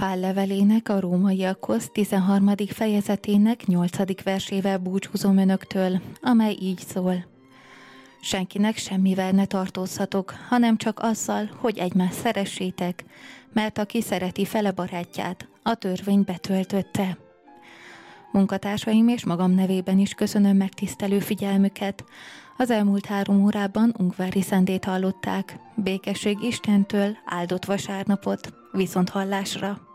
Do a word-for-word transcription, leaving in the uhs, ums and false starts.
Pál levelének a rómaiakhoz tizenharmadik fejezetének nyolcadik versével búcsúzom önöktől, amely így szól. Senkinek semmivel ne tartózzatok, hanem csak azzal, hogy egymást szeressétek, mert aki szereti fele barátját, a törvény betöltötte. Munkatársaim és magam nevében is köszönöm megtisztelő figyelmüket. Az elmúlt három órában Ungvári Szendét hallották. Békesség Istentől, áldott vasárnapot, viszont hallásra!